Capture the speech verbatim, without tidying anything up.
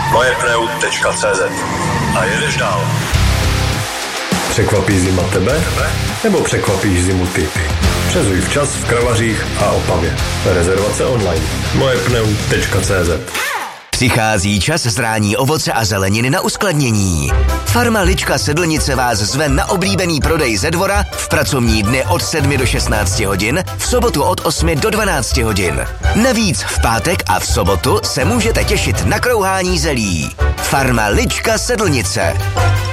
moje pneu tečka cé zet. A jedeš dál. Překvapí zima tebe? Nebo překvapíš zimu ty? Přezuj včas v Kravařích a Opavě. Rezervace online. moje pneu tečka cé zet. Přichází čas zrání ovoce a zeleniny na uskladnění. Farma Lička Sedlnice vás zve na oblíbený prodej ze dvora v pracovní dny od sedmi do šestnácti hodin, v sobotu od osmi do dvanácti hodin. Navíc v pátek a v sobotu se můžete těšit na krouhání zelí. Farma Lička Sedlnice.